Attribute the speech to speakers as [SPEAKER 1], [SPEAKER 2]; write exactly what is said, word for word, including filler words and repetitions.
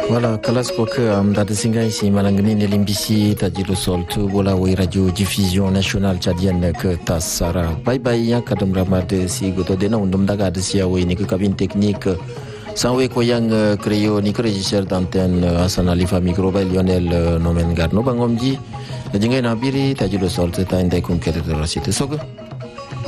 [SPEAKER 1] Voilà, kalas ko ke am data singa isi malangni ne limbisi tajilo soltu bola wai radio diffusion nationale tchadienne ke tasara. Bye bye ya kadam ramade si goto dena undum daga de sia wai ni ke cabine technique. Sanwe ko yang créo ni ke régisseur d'antenne Hassan Alifa micro ba Lionel Nomen Garno bangomji. Jingai nabiri tajilo soltu ta indai kum kete rasite sogo.